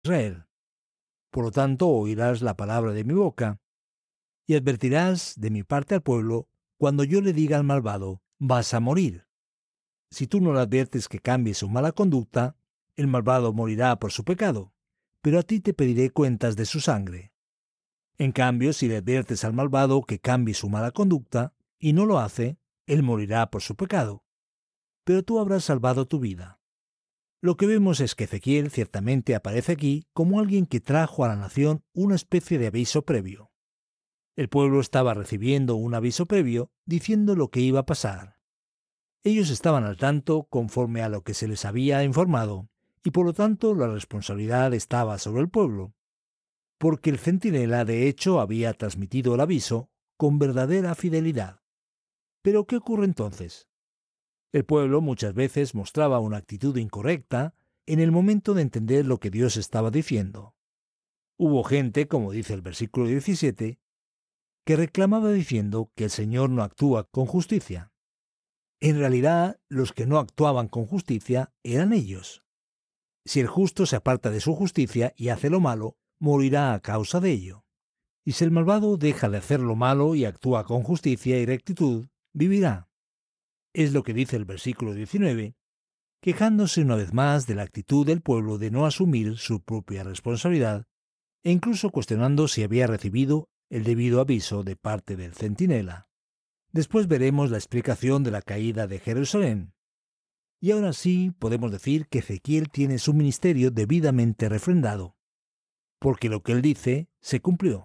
Israel. Por lo tanto, oirás la palabra de mi boca, y advertirás de mi parte al pueblo cuando yo le diga al malvado, vas a morir. Si tú no le adviertes que cambie su mala conducta, el malvado morirá por su pecado, pero a ti te pediré cuentas de su sangre. En cambio, si le adviertes al malvado que cambie su mala conducta, y no lo hace, él morirá por su pecado, pero tú habrás salvado tu vida. Lo que vemos es que Ezequiel ciertamente aparece aquí como alguien que trajo a la nación una especie de aviso previo. El pueblo estaba recibiendo un aviso previo diciendo lo que iba a pasar. Ellos estaban al tanto conforme a lo que se les había informado, y por lo tanto la responsabilidad estaba sobre el pueblo, porque el centinela de hecho había transmitido el aviso con verdadera fidelidad. Pero ¿qué ocurre entonces? El pueblo muchas veces mostraba una actitud incorrecta en el momento de entender lo que Dios estaba diciendo. Hubo gente, como dice el versículo 17, que reclamaba diciendo que el Señor no actúa con justicia. En realidad, los que no actuaban con justicia eran ellos. Si el justo se aparta de su justicia y hace lo malo, morirá a causa de ello. Y si el malvado deja de hacer lo malo y actúa con justicia y rectitud, vivirá. Es lo que dice el versículo 19, quejándose una vez más de la actitud del pueblo de no asumir su propia responsabilidad e incluso cuestionando si había recibido el debido aviso de parte del centinela. Después veremos la explicación de la caída de Jerusalén. Y ahora sí podemos decir que Ezequiel tiene su ministerio debidamente refrendado, porque lo que él dice se cumplió.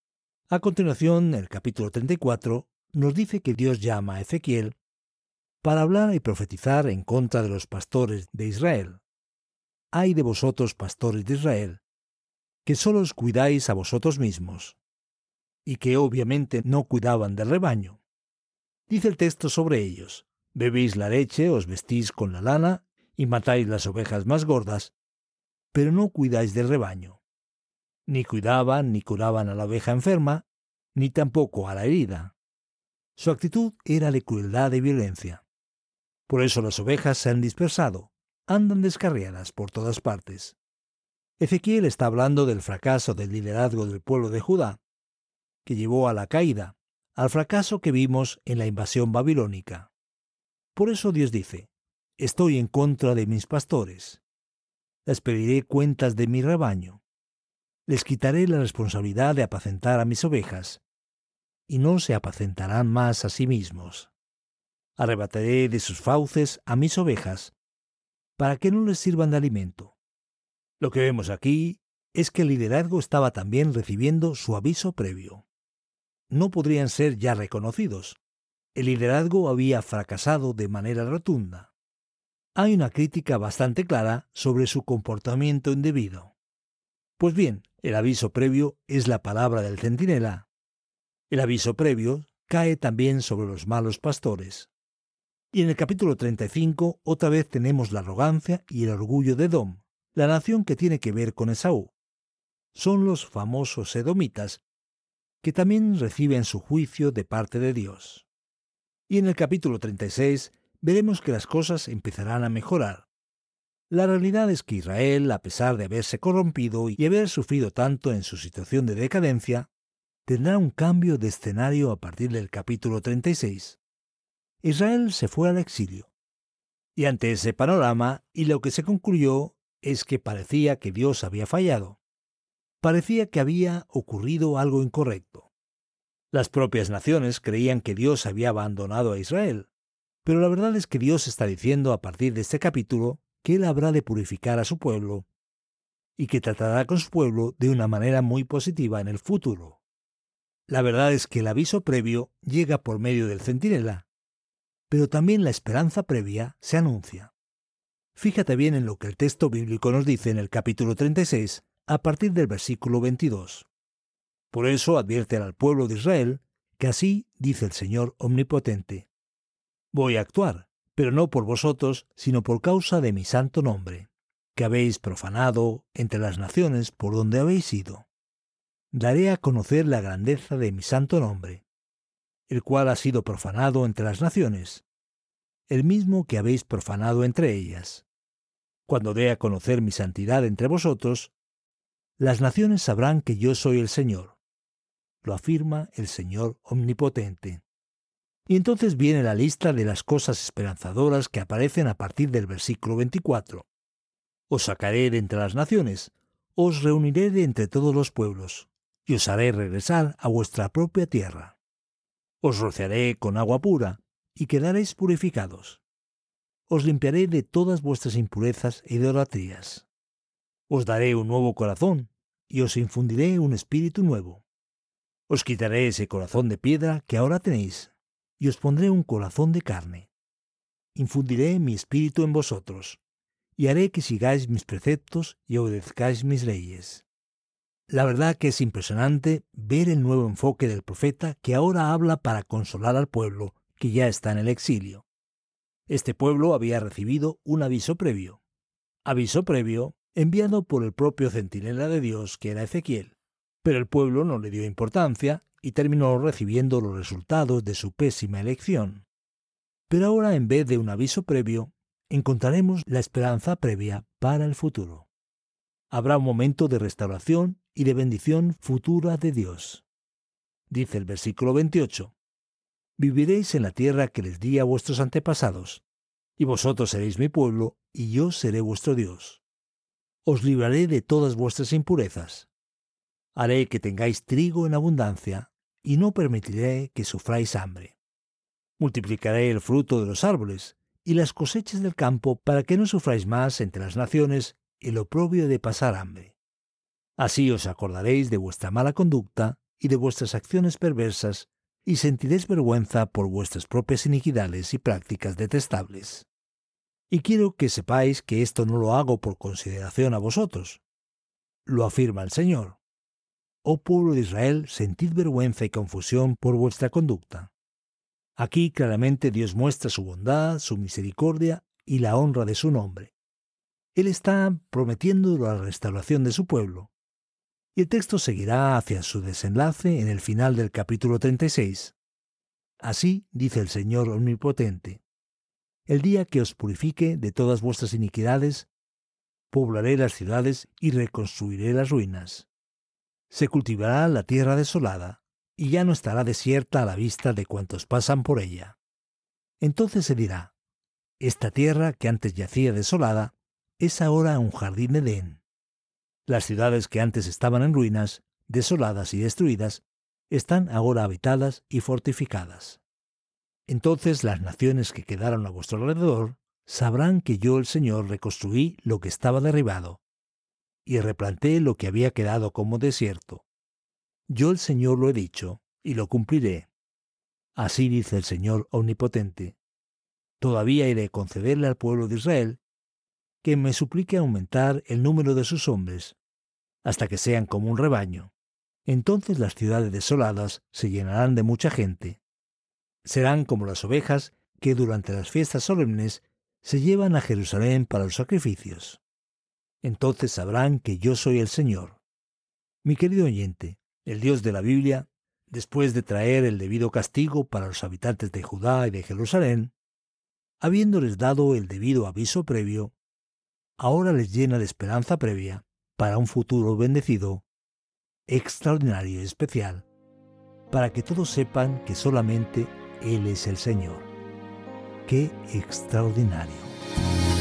A continuación, el capítulo 34 nos dice que Dios llama a Ezequiel para hablar y profetizar en contra de los pastores de Israel. Ay de vosotros, pastores de Israel, que solo os cuidáis a vosotros mismos, y que obviamente no cuidaban del rebaño. Dice el texto sobre ellos, bebéis la leche, os vestís con la lana, y matáis las ovejas más gordas, pero no cuidáis del rebaño. Ni cuidaban ni curaban a la oveja enferma, ni tampoco a la herida. Su actitud era de crueldad y violencia. Por eso las ovejas se han dispersado, andan descarriadas por todas partes. Ezequiel está hablando del fracaso del liderazgo del pueblo de Judá, que llevó a la caída, al fracaso que vimos en la invasión babilónica. Por eso Dios dice, estoy en contra de mis pastores. Les pediré cuentas de mi rebaño. Les quitaré la responsabilidad de apacentar a mis ovejas, y no se apacentarán más a sí mismos. Arrebataré de sus fauces a mis ovejas, para que no les sirvan de alimento. Lo que vemos aquí es que el liderazgo estaba también recibiendo su aviso previo. No podrían ser ya reconocidos. El liderazgo había fracasado de manera rotunda. Hay una crítica bastante clara sobre su comportamiento indebido. Pues bien, el aviso previo es la palabra del centinela. El aviso previo cae también sobre los malos pastores. Y en el capítulo 35 otra vez tenemos la arrogancia y el orgullo de Edom, la nación que tiene que ver con Esaú. Son los famosos edomitas, que también reciben su juicio de parte de Dios. Y en el capítulo 36 veremos que las cosas empezarán a mejorar. La realidad es que Israel, a pesar de haberse corrompido y haber sufrido tanto en su situación de decadencia, tendrá un cambio de escenario a partir del capítulo 36. Israel se fue al exilio. Y ante ese panorama, y lo que se concluyó es que parecía que Dios había fallado. Parecía que había ocurrido algo incorrecto. Las propias naciones creían que Dios había abandonado a Israel, pero la verdad es que Dios está diciendo a partir de este capítulo que Él habrá de purificar a su pueblo y que tratará con su pueblo de una manera muy positiva en el futuro. La verdad es que el aviso previo llega por medio del centinela, pero también la esperanza previa se anuncia. Fíjate bien en lo que el texto bíblico nos dice en el capítulo 36, a partir del versículo 22. Por eso advierte al pueblo de Israel que así dice el Señor Omnipotente: voy a actuar, pero no por vosotros, sino por causa de mi santo nombre, que habéis profanado entre las naciones por donde habéis ido. Daré a conocer la grandeza de mi santo nombre, el cual ha sido profanado entre las naciones, el mismo que habéis profanado entre ellas. Cuando dé a conocer mi santidad entre vosotros, Las naciones sabrán que yo soy el Señor. Lo afirma el Señor omnipotente. Y entonces viene la lista de las cosas esperanzadoras que aparecen a partir del versículo 24. Os sacaré de entre las naciones, os reuniré de entre todos los pueblos, y os haré regresar a vuestra propia tierra. Os rociaré con agua pura, y quedaréis purificados. Os limpiaré de todas vuestras impurezas e idolatrías. Os daré un nuevo corazón, y os infundiré un espíritu nuevo. Os quitaré ese corazón de piedra que ahora tenéis, y os pondré un corazón de carne. Infundiré mi espíritu en vosotros, y haré que sigáis mis preceptos y obedezcáis mis leyes. La verdad que es impresionante ver el nuevo enfoque del profeta que ahora habla para consolar al pueblo que ya está en el exilio. Este pueblo había recibido un aviso previo enviado por el propio centinela de Dios que era Ezequiel, pero el pueblo no le dio importancia y terminó recibiendo los resultados de su pésima elección. Pero ahora, en vez de un aviso previo, encontraremos la esperanza previa para el futuro. Habrá un momento de restauración y de bendición futura de Dios. Dice el versículo 28, viviréis en la tierra que les di a vuestros antepasados, y vosotros seréis mi pueblo, y yo seré vuestro Dios. Os libraré de todas vuestras impurezas. Haré que tengáis trigo en abundancia, y no permitiré que sufráis hambre. Multiplicaré el fruto de los árboles y las cosechas del campo para que no sufráis más entre las naciones el oprobio de pasar hambre. Así os acordaréis de vuestra mala conducta y de vuestras acciones perversas, y sentiréis vergüenza por vuestras propias iniquidades y prácticas detestables. Y quiero que sepáis que esto no lo hago por consideración a vosotros. Lo afirma el Señor. Oh pueblo de Israel, sentid vergüenza y confusión por vuestra conducta. Aquí claramente Dios muestra su bondad, su misericordia y la honra de su nombre. Él está prometiendo la restauración de su pueblo. Y el texto seguirá hacia su desenlace en el final del capítulo 36. Así dice el Señor omnipotente: el día que os purifique de todas vuestras iniquidades, poblaré las ciudades y reconstruiré las ruinas. Se cultivará la tierra desolada, y ya no estará desierta a la vista de cuantos pasan por ella. Entonces se dirá: esta tierra que antes yacía desolada es ahora un jardín de Edén. Las ciudades que antes estaban en ruinas, desoladas y destruidas, están ahora habitadas y fortificadas. Entonces las naciones que quedaron a vuestro alrededor sabrán que yo, el Señor, reconstruí lo que estaba derribado, y replanté lo que había quedado como desierto. Yo, el Señor, lo he dicho, y lo cumpliré. Así dice el Señor omnipotente. Todavía iré a concederle al pueblo de Israel que me suplique aumentar el número de sus hombres, hasta que sean como un rebaño. Entonces las ciudades desoladas se llenarán de mucha gente. Serán como las ovejas que durante las fiestas solemnes se llevan a Jerusalén para los sacrificios. Entonces sabrán que yo soy el Señor. Mi querido oyente, el Dios de la Biblia, después de traer el debido castigo para los habitantes de Judá y de Jerusalén, habiéndoles dado el debido aviso previo, ahora les llena de esperanza previa para un futuro bendecido, extraordinario y especial, para que todos sepan que solamente Él es el Señor. ¡Qué extraordinario!